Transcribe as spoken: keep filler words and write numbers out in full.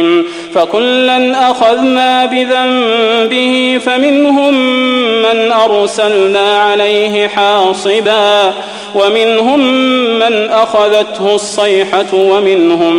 فكلا أخذنا بذنبه فمنهم من أرسلنا عليه حاصبا ومنهم من أخذته الصيحة ومنهم